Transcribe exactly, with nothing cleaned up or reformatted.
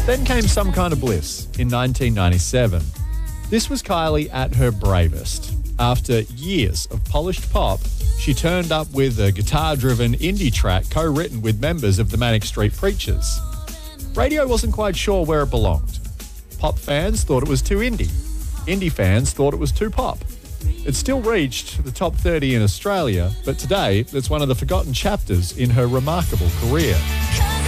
Then came Some Kind of Bliss in nineteen ninety-seven. This was Kylie at her bravest. After years of polished pop, she turned up with a guitar-driven indie track co-written with members of the Manic Street Preachers. Radio wasn't quite sure where it belonged. Pop fans thought it was too indie. Indie fans thought it was too pop. It still reached the top thirty in Australia, but today it's one of the forgotten chapters in her remarkable career.